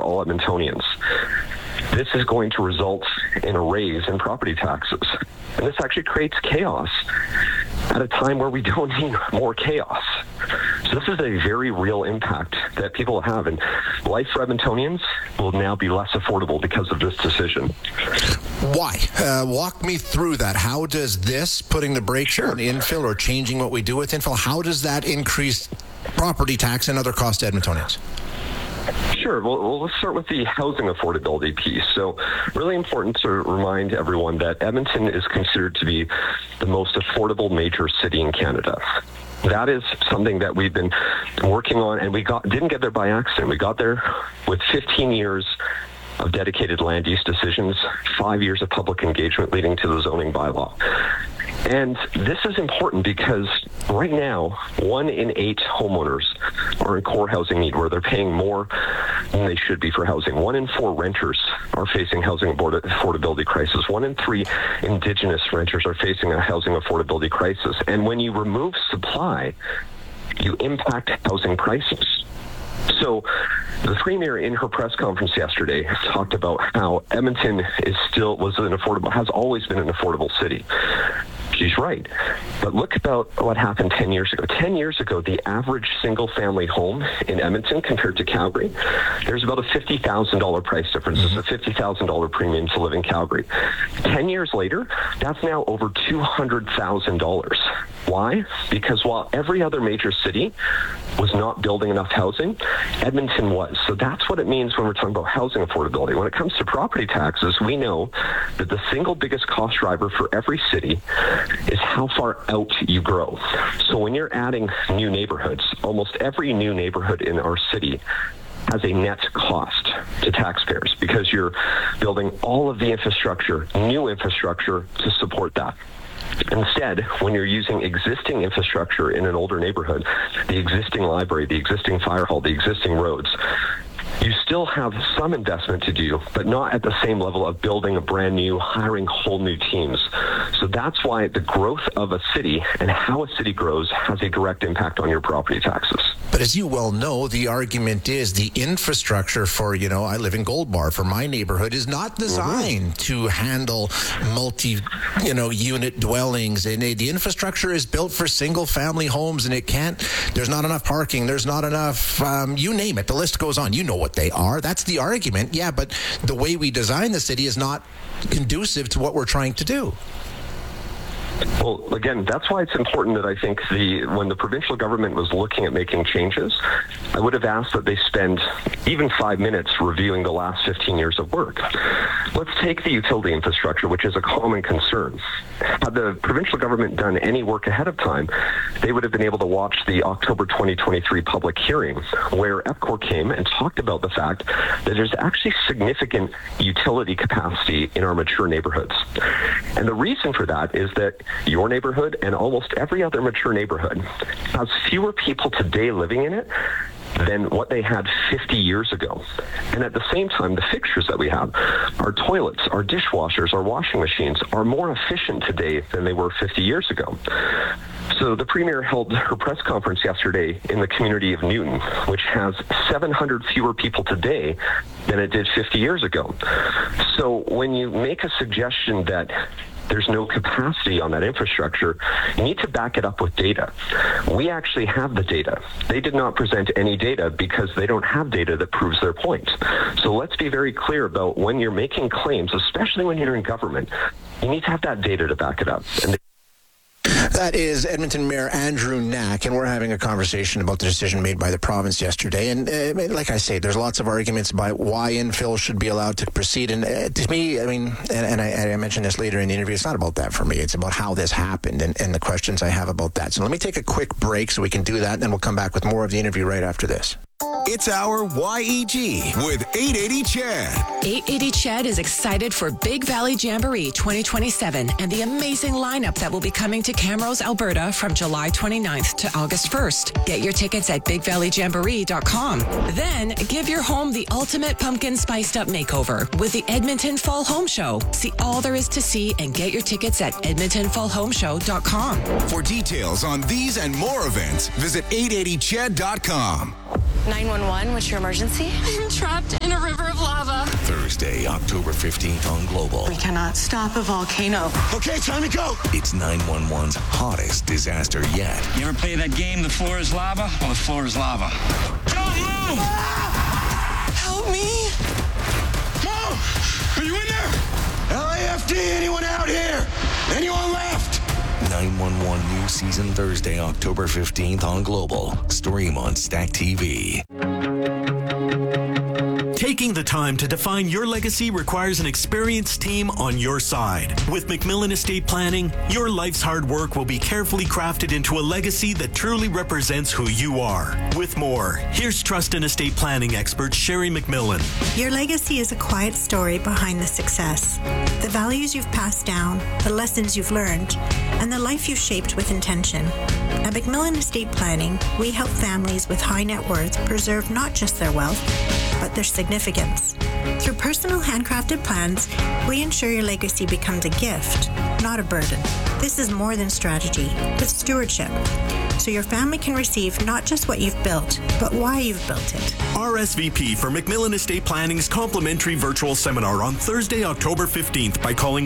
all Edmontonians. This is going to result in a raise in property taxes. And this actually creates chaos at a time where we don't need more chaos. So this is a very real impact that people have. And life for Edmontonians will now be less affordable because of this decision. Why? Walk me through that. How does this, putting the brakes on infill or changing what we do with infill, how does that increase property tax and other costs to Edmontonians? Sure. Well, let's start with the housing affordability piece. So really important to remind everyone that Edmonton is considered to be the most affordable major city in Canada. That is something that we've been working on, and we didn't get there by accident. We got there with 15 years of dedicated land use decisions, 5 years of public engagement leading to the zoning bylaw. And this is important because right now, 1 in 8 homeowners are in core housing need, where they're paying more than they should be for housing. 1 in 4 renters are facing housing affordability crisis. 1 in 3 Indigenous renters are facing a housing affordability crisis. And when you remove supply, you impact housing prices. So the Premier in her press conference yesterday talked about how Edmonton has always been an affordable city. She's right. But look about what happened 10 years ago. 10 years ago, the average single-family home in Edmonton compared to Calgary, there's about a $50,000 price difference. There's a $50,000 premium to live in Calgary. 10 years later, that's now over $200,000. Why? Because while every other major city was not building enough housing, Edmonton was. So that's what it means when we're talking about housing affordability. When it comes to property taxes, we know that the single biggest cost driver for every city is how far out you grow. So when you're adding new neighborhoods, almost every new neighborhood in our city has a net cost to taxpayers because you're building all of the infrastructure, new infrastructure to support that. Instead, when you're using existing infrastructure in an older neighborhood, the existing library, the existing fire hall, the existing roads, you still have some investment to do, but not at the same level of building a brand new, hiring whole new teams. So that's why the growth of a city and how a city grows has a direct impact on your property taxes. But as you well know, the argument is the infrastructure for, I live in Gold Bar, for my neighborhood is not designed to handle unit dwellings. And the infrastructure is built for single family homes, and there's not enough parking. There's not enough, you name it. The list goes on. You know what they are. That's the argument. Yeah, but the way we design the city is not conducive to what we're trying to do. Well, again, that's why it's important that I think when the provincial government was looking at making changes, I would have asked that they spend even 5 minutes reviewing the last 15 years of work. Let's take the utility infrastructure, which is a common concern. Had the provincial government done any work ahead of time, they would have been able to watch the October 2023 public hearing, where EPCOR came and talked about the fact that there's actually significant utility capacity in our mature neighborhoods. And the reason for that is that your neighborhood and almost every other mature neighborhood has fewer people today living in it than what they had 50 years ago. And at the same time, the fixtures that we have, our toilets, our dishwashers, our washing machines, are more efficient today than they were 50 years ago. So the Premier held her press conference yesterday in the community of Newton, which has 700 fewer people today than it did 50 years ago. So when you make a suggestion that there's no capacity on that infrastructure, you need to back it up with data. We actually have the data. They did not present any data because they don't have data that proves their point. So let's be very clear about when you're making claims, especially when you're in government, you need to have that data to back it up. That is Edmonton Mayor Andrew Knack, and we're having a conversation about the decision made by the province yesterday. And like I say, there's lots of arguments about why infill should be allowed to proceed. And to me, I mentioned this later in the interview, it's not about that for me. It's about how this happened and the questions I have about that. So let me take a quick break so we can do that, and then we'll come back with more of the interview right after this. It's our YEG with 880 Chad. 880 Chad is excited for Big Valley Jamboree 2027 and the amazing lineup that will be coming to Camrose, Alberta from July 29th to August 1st. Get your tickets at bigvalleyjamboree.com. Then give your home the ultimate pumpkin spiced up makeover with the Edmonton Fall Home Show. See all there is to see and get your tickets at edmontonfallhomeshow.com. For details on these and more events, visit 880chad.com. 911, what's your emergency? I'm trapped in a river October 15th on Global. We cannot stop a volcano. Okay, time to go. It's 911's hottest disaster yet. You ever play that game, The Floor is Lava? Well, the floor is lava. Don't move! Help me! Mom! Are you in there? LAFD, anyone out here? Anyone left? 911 new season Thursday, October 15th on Global. Stream on Stack TV. Taking the time to define your legacy requires an experienced team on your side. With McMillan Estate Planning, your life's hard work will be carefully crafted into a legacy that truly represents who you are. With more, here's trust and estate planning expert Sherry McMillan. Your legacy is a quiet story behind the success. The values you've passed down, the lessons you've learned, and the life you've shaped with intention. At McMillan Estate Planning, we help families with high net worth preserve not just their wealth, but their significance. Through personal handcrafted plans, we ensure your legacy becomes a gift, not a burden. This is more than strategy, it's stewardship. So your family can receive not just what you've built, but why you've built it. RSVP for McMillan Estate Planning's complimentary virtual seminar on Thursday, October 15th by calling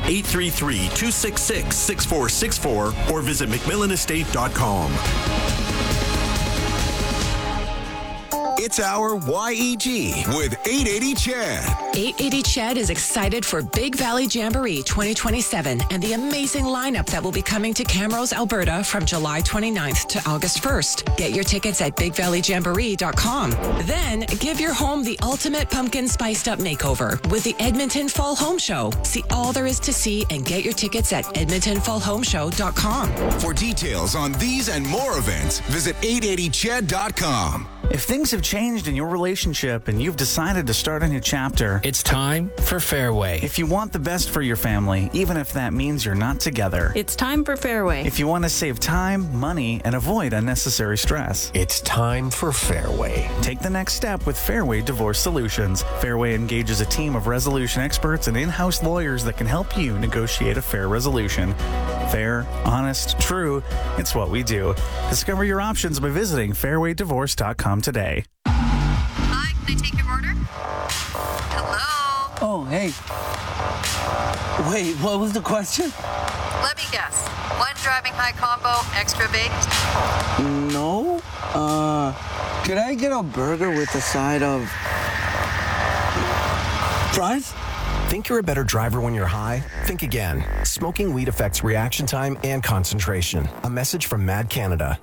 1-833-266-6464 or visit McMillanestate.com. It's our YEG with 880 Chad. 880 Ched is excited for Big Valley Jamboree 2027 and the amazing lineup that will be coming to Camrose, Alberta from July 29th to August 1st. Get your tickets at bigvalleyjamboree.com. Then give your home the ultimate pumpkin spiced up makeover with the Edmonton Fall Home Show. See all there is to see and get your tickets at edmontonfallhomeshow.com. For details on these and more events, visit 880ched.com. If things have changed in your relationship and you've decided to start a new chapter, it's time for Fairway. If you want the best for your family, even if that means you're not together, it's time for Fairway. If you want to save time, money, and avoid unnecessary stress, it's time for Fairway. Take the next step with Fairway Divorce Solutions. Fairway engages a team of resolution experts and in-house lawyers that can help you negotiate a fair resolution. Fair, honest, true, it's what we do. Discover your options by visiting fairwaydivorce.com today. Hi, can I take your order? Hello? Oh, hey. Wait, what was the question? Let me guess. One driving high combo, extra baked? No. Could I get a burger with a side of fries? Think you're a better driver when you're high? Think again. Smoking weed affects reaction time and concentration. A message from Mad Canada.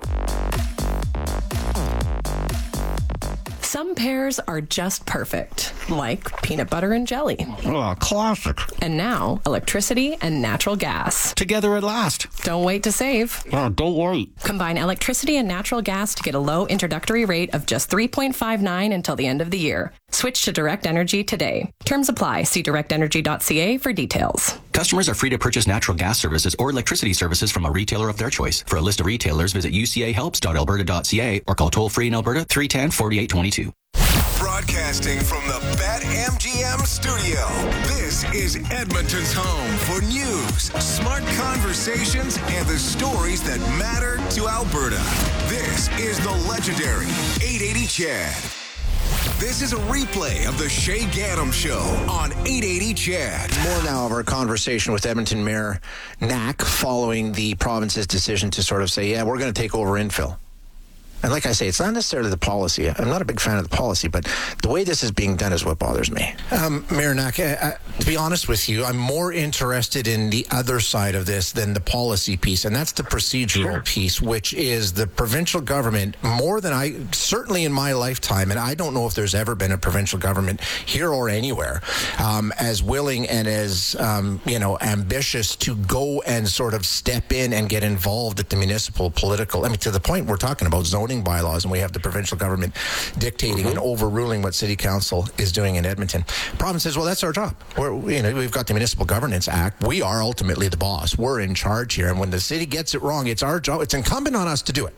Some pairs are just perfect, like peanut butter and jelly. Oh, classic. And now, electricity and natural gas. Together at last. Don't wait to save. Oh, don't wait. Combine electricity and natural gas to get a low introductory rate of just $3.59 until the end of the year. Switch to Direct Energy today. Terms apply. See directenergy.ca for details. Customers are free to purchase natural gas services or electricity services from a retailer of their choice. For a list of retailers, visit ucahelps.alberta.ca or call toll-free in Alberta 310-4822. Broadcasting from the BetMGM studio, this is Edmonton's home for news, smart conversations, and the stories that matter to Alberta. This is the legendary 880 Chad. This is a replay of the Shay Gaddam Show on 880 Chad. More now of our conversation with Edmonton Mayor Knack following the province's decision to sort of say, yeah, we're going to take over infill. And like I say, it's not necessarily the policy. I'm not a big fan of the policy, but the way this is being done is what bothers me. Mayor Knack, to be honest with you, I'm more interested in the other side of this than the policy piece, and that's the procedural piece, which is the provincial government, more than certainly in my lifetime, and I don't know if there's ever been a provincial government here or anywhere, as willing and as, ambitious to go and sort of step in and get involved at the municipal political, to the point we're talking about zoning bylaws, and we have the provincial government dictating and overruling what city council is doing in Edmonton. Province says, well, that's our job. We've got the Municipal Governance Act. We are ultimately the boss. We're in charge here, and when the city gets it wrong, it's our job. It's incumbent on us to do it.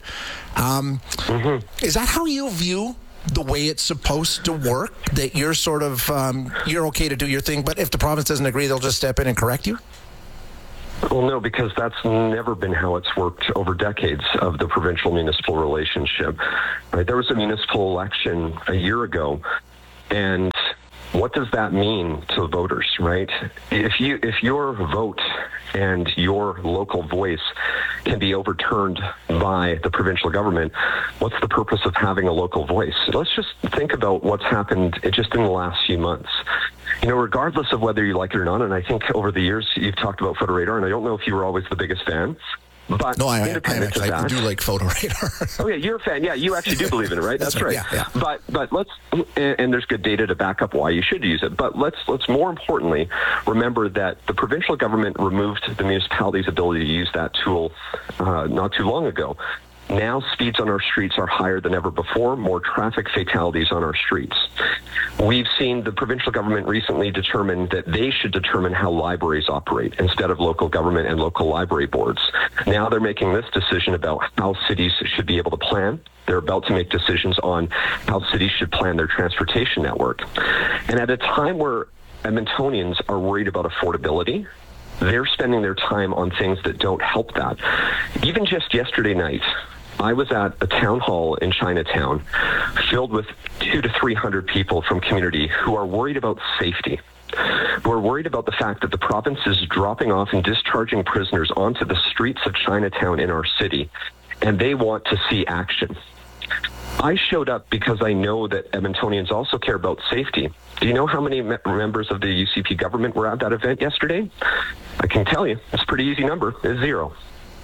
Is that how you view the way it's supposed to work? That you're sort of you're okay to do your thing, but if the province doesn't agree, they'll just step in and correct you? Well, no, because that's never been how it's worked over decades of the provincial-municipal relationship. Right? There was a municipal election a year ago, and what does that mean to voters, right? If your vote and your local voice can be overturned by the provincial government, what's the purpose of having a local voice? Let's just think about what's happened just in the last few months. Regardless of whether you like it or not, and I think over the years you've talked about Photo Radar, and I don't know if you were always the biggest fan. But no, I do like Photo Radar. Oh yeah, you're a fan. Yeah, you actually do believe in it, right? That's right. Yeah. But let's, and there's good data to back up why you should use it. But let's more importantly remember that the provincial government removed the municipality's ability to use that tool not too long ago. Now speeds on our streets are higher than ever before, more traffic fatalities on our streets. We've seen the provincial government recently determine that they should determine how libraries operate instead of local government and local library boards. Now they're making this decision about how cities should be able to plan. They're about to make decisions on how cities should plan their transportation network. And at a time where Edmontonians are worried about affordability, they're spending their time on things that don't help that. Even just yesterday night, I was at a town hall in Chinatown filled with 200 to 300 people from community who are worried about safety, who are worried about the fact that the province is dropping off and discharging prisoners onto the streets of Chinatown in our city, and they want to see action. I showed up because I know that Edmontonians also care about safety. Do you know how many members of the UCP government were at that event yesterday? I can tell you, it's a pretty easy number. It's 0.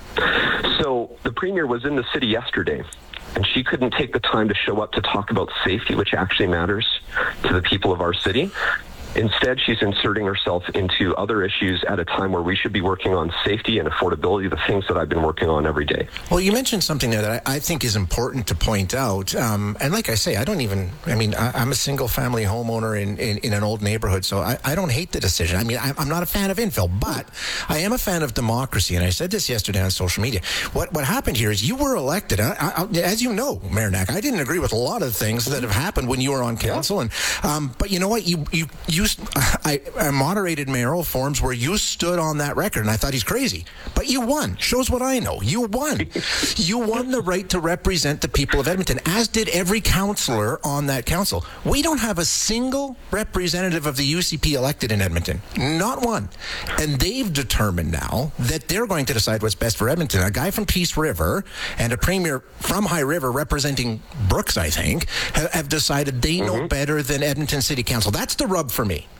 So the Premier was in the city yesterday, and she couldn't take the time to show up to talk about safety, which actually matters to the people of our city. Instead, she's inserting herself into other issues at a time where we should be working on safety and affordability, the things that I've been working on every day. Well, you mentioned something there that I think is important to point out. And like I say, I'm a single-family homeowner in an old neighborhood, so I don't hate the decision. I'm not a fan of infill, but I am a fan of democracy, and I said this yesterday on social media. What happened here is you were elected. As you know, Mayor Knack, I didn't agree with a lot of things that have happened when you were on council, and but you know what? I moderated mayoral forums where you stood on that record, and I thought he's crazy. But you won. Shows what I know. You won. You won the right to represent the people of Edmonton, as did every councillor on that council. We don't have a single representative of the UCP elected in Edmonton. Not one. And they've determined now that they're going to decide what's best for Edmonton. A guy from Peace River and a premier from High River representing Brooks, I think, have decided they know better than Edmonton City Council. That's the rub for me.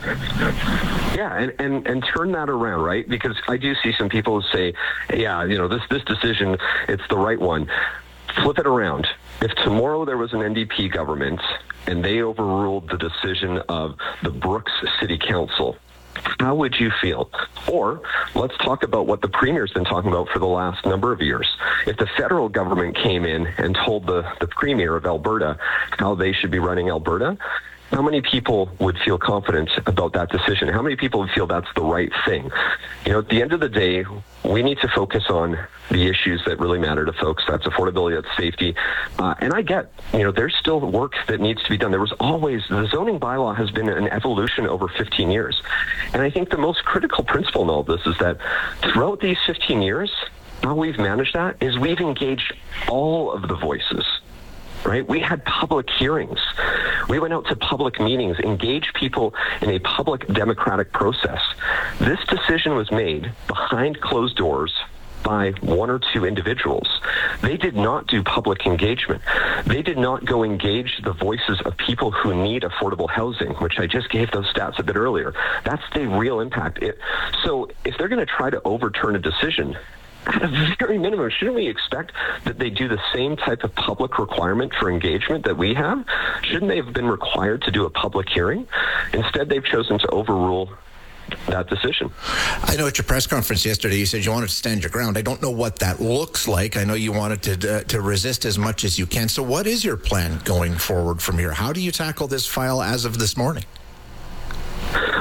Yeah, and turn that around, right? Because I do see some people who say, this decision, it's the right one. Flip it around. If tomorrow there was an NDP government and they overruled the decision of the Brooks City Council, how would you feel? Or let's talk about what the Premier's been talking about for the last number of years. If the federal government came in and told the Premier of Alberta how they should be running Alberta, how many people would feel confident about that decision? How many people would feel that's the right thing? At the end of the day, we need to focus on the issues that really matter to folks. That's affordability, that's safety. And I get, there's still work that needs to be done. The zoning bylaw has been an evolution over 15 years. And I think the most critical principle in all of this is that throughout these 15 years, how we've managed that is we've engaged all of the voices. Right? We had public hearings. We went out to public meetings, engaged people in a public democratic process. This decision was made behind closed doors by one or two individuals. They did not do public engagement. They did not go engage the voices of people who need affordable housing, which I just gave those stats a bit earlier. That's the real impact. So if they're going to try to overturn a decision, at a very minimum, shouldn't we expect that they do the same type of public requirement for engagement that we have? Shouldn't they have been required to do a public hearing? Instead, they've chosen to overrule that decision. I know at your press conference yesterday you said you wanted to stand your ground. I don't know what that looks like. I know you wanted to resist as much as you can. So what is your plan going forward from here? How do you tackle this file as of this morning?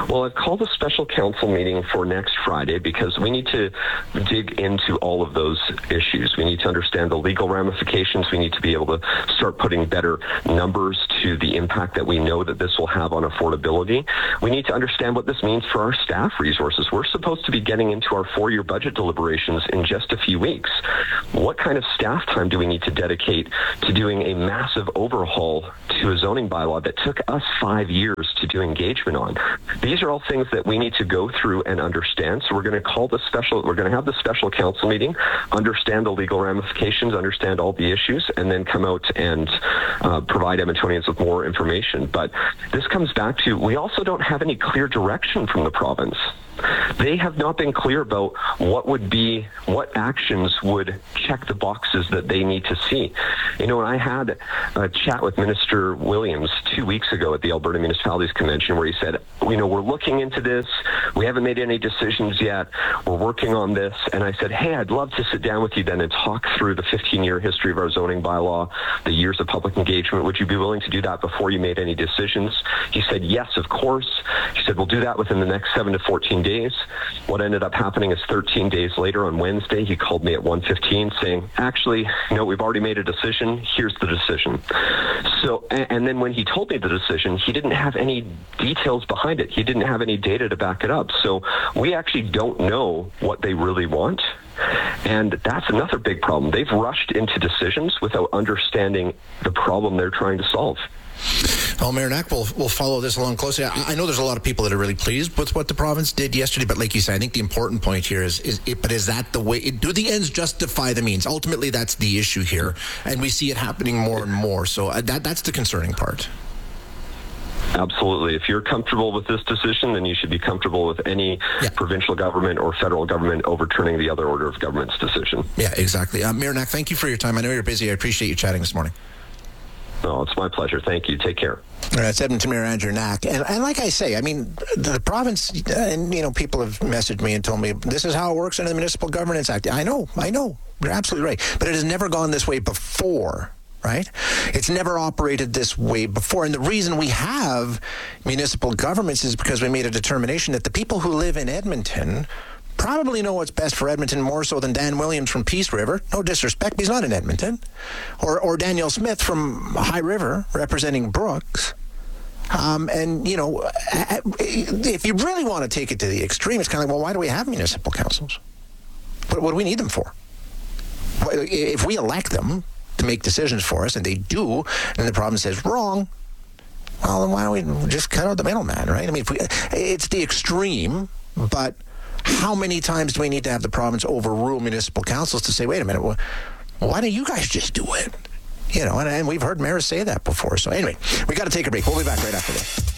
Well, I've called a special council meeting for next Friday because we need to dig into all of those issues. We need to understand the legal ramifications. We need to be able to start putting better numbers to the impact that we know that this will have on affordability. We need to understand what this means for our staff resources. We're supposed to be getting into our 4-year budget deliberations in just a few weeks. What kind of staff time do we need to dedicate to doing a massive overhaul to a zoning bylaw that took us 5 years to do engagement on? These are all things that we need to go through and understand. So we're going to have the special council meeting, understand the legal ramifications, understand all the issues, and then come out and provide Edmontonians with more information. But this comes back to, we also don't have any clear direction from the province. They have not been clear about what actions would check the boxes that they need to see. You know, I had a chat with Minister Williams 2 weeks ago at the Alberta Municipalities Convention where he said, you know, we're looking into this. We haven't made any decisions yet. We're working on this. And I said, hey, I'd love to sit down with you then and talk through the 15-year history of our zoning bylaw, the years of public engagement. Would you be willing to do that before you made any decisions? He said, yes, of course. He said, we'll do that within the next 7 to 14 days. What ended up happening is 13 days later on Wednesday, he called me at 1:15 saying, actually, no, we've already made a decision. Here's the decision. So, and then when he told me the decision, he didn't have any details behind it. He didn't have any data to back it up. So we actually don't know what they really want. And that's another big problem. They've rushed into decisions without understanding the problem they're trying to solve. Well, Mayor Knack, we'll follow this along closely. I know there's a lot of people that are really pleased with what the province did yesterday, but like you said, I think the important point here is that the way? Do the ends justify the means? Ultimately, that's the issue here, and we see it happening more and more. So that's the concerning part. Absolutely. If you're comfortable with this decision, then you should be comfortable with any provincial government or federal government overturning the other order of government's decision. Yeah, exactly. Mayor Knack, thank you for your time. I know you're busy. I appreciate you chatting this morning. No, it's my pleasure. Thank you. Take care. It's Edmonton Mayor Andrew Knack. And like I say, I mean, the province, and, you know, people have messaged me and told me this is how it works under the Municipal Governance Act. I know. You're absolutely right. But it has never gone this way before. Right? It's never operated this way before. And the reason we have municipal governments is because we made a determination that the people who live in Edmonton probably know what's best for Edmonton more so than Dan Williams from Peace River. No disrespect, but he's not in Edmonton. Or Daniel Smith from High River representing Brooks. And, you know, if you really want to take it to the extreme, it's kind of like, well, why do we have municipal councils? What do we need them for? If we elect them to make decisions for us, and they do, and the province says wrong, well, then why don't we just cut out the middleman, right? I mean, it's the extreme, but how many times do we need to have the province overrule municipal councils to say, wait a minute, well, why don't you guys just do it? You know, and we've heard mayors say that before. So anyway, we got to take a break. We'll be back right after this.